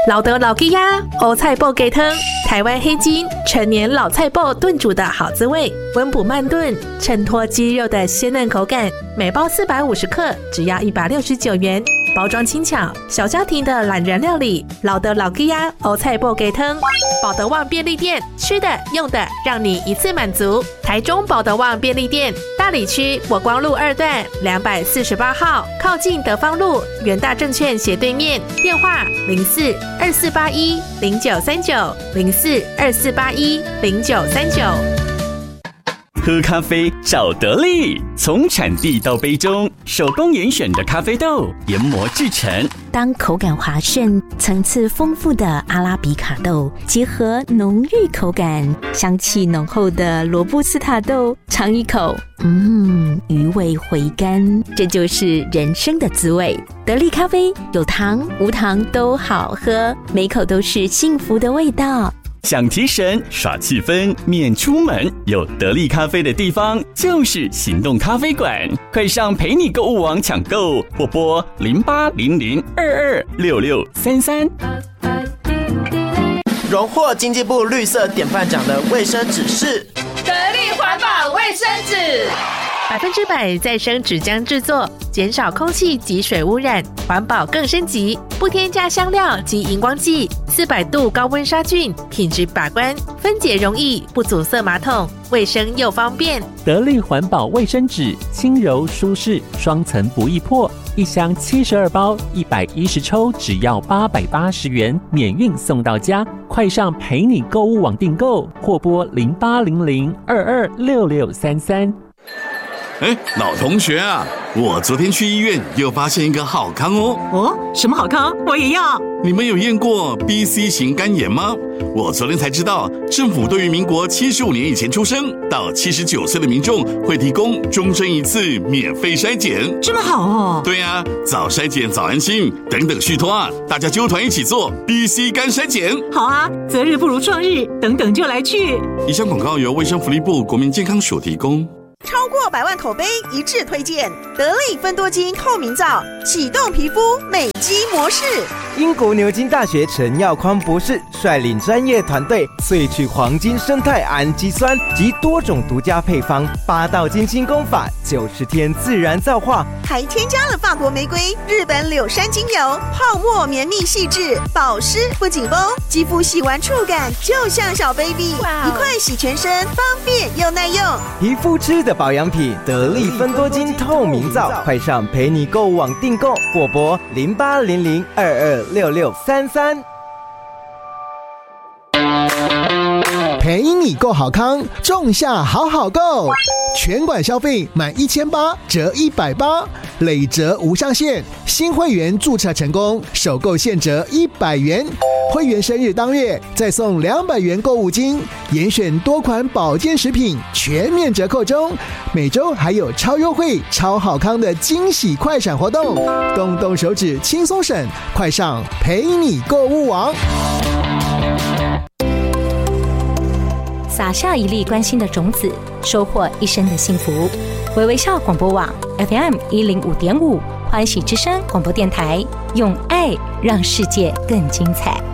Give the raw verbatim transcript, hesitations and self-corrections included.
老德老吉呀，欧菜脯鸡汤，台湾黑金陈年老菜脯炖煮的好滋味，温补慢炖，衬托鸡肉的鲜嫩口感。每包四百五十克，只要一百六十九元。包装轻巧，小家庭的懒人料理。老德老吉呀，欧菜脯鸡汤，保德旺便利店，吃的用的让你一次满足。台中保德旺便利店，大里区国光路二段两百四十八号，靠近德芳路元大证券斜对面。电话零四二四八一零九三九零四二四八一零九三九。 喝咖啡找得力，从产地到杯中，手工严选的咖啡豆研磨制成。 当口感滑顺、层次丰富的阿拉比卡豆结合浓郁口感、香气浓厚的罗布斯塔豆，尝一口，嗯，余味回甘，这就是人生的滋味。得力咖啡有糖无糖都好喝，每口都是幸福的味道。 想提神耍气氛免出门，有得力咖啡的地方就是行动咖啡馆，快上陪你购物网抢购，或拨零八零零二二六六三三。 荣获经济部绿色典范奖的卫生纸是得力环保卫生纸，百分之百再生纸浆制作，减少空气及水污染，环保更升级，不添加香料及荧光剂，四百度高温杀菌，品质把关，分解容易，不阻塞马桶，卫生又方便。 得力环保卫生纸，轻柔舒适，双层不易破，一箱七十二包，一百一十抽，只要八百八十元，免运送到家。快上陪你购物网订购，或拨零八零零二二六六三三。 哎，老同学啊，我昨天去医院又发现一个好康哦。 哦，什么好康？我也要。 你们有验过 B C 型肝炎吗？我昨天才知道，政府对于民国七十五年以前出生到七十九岁的民众会提供终身一次免费筛检。 这么好哦？ 对啊，早筛检早安心，等等续托啊，大家揪团一起做 B C 肝筛检。 好啊，择日不如撞日，等等就来去。 以上广告由卫生福利部国民健康署提供。 超过百万口碑一致推荐，得力芬多精透明皂，启动皮肤美肌模式。 英国牛津大学陈耀匡博士率领专业团队萃取黄金生态氨基酸及多种独家配方，八道金星功法，九十天自然皂化， 还添加了法国玫瑰、日本柳杉精油，泡沫绵密细致，保湿不紧绷，肌肤洗完触感就像小 baby， 一块洗全身，方便又耐用。 皮肤吃的保养品，得力芬多精透明皂，快上陪你购物网订购，或拨零八零零二二六六三三。 陪你购好康，仲夏好好购，全馆消费满一千八折一百八，累折无上限。新会员注册成功，首购现折一百元，会员生日当月再送两百元购物金，严选多款保健食品全面折扣中，每周还有超优惠、超好康的惊喜快闪活动，动动手指轻松省，快上陪你购物网。 撒下一粒关心的种子，收获一生的幸福。微微笑广播网 F M 一零五点五，欢喜之声广播电台，用爱让世界更精彩。